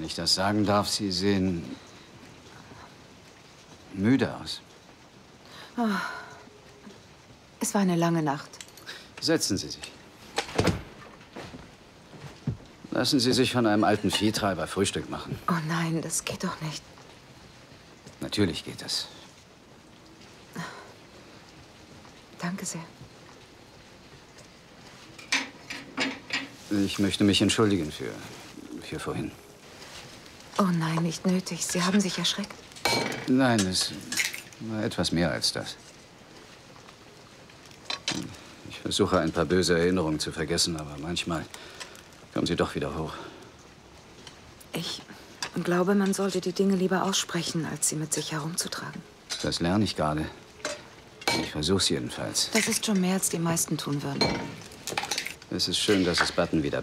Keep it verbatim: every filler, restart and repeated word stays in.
ich das sagen darf, Sie sehen müde aus. Oh. Es war eine lange Nacht. Setzen Sie sich. Lassen Sie sich von einem alten Viehtreiber Frühstück machen. Oh nein, das geht doch nicht. Natürlich geht es. Danke sehr. Ich möchte mich entschuldigen für, für vorhin. Oh nein, nicht nötig. Sie haben sich erschreckt. Nein, es war etwas mehr als das. Ich versuche, ein paar böse Erinnerungen zu vergessen, aber manchmal kommen sie doch wieder hoch. Ich glaube, man sollte die Dinge lieber aussprechen, als sie mit sich herumzutragen. Das lerne ich gerade. Ich versuche es jedenfalls. Das ist schon mehr, als die meisten tun würden. Es ist schön, dass es Button wieder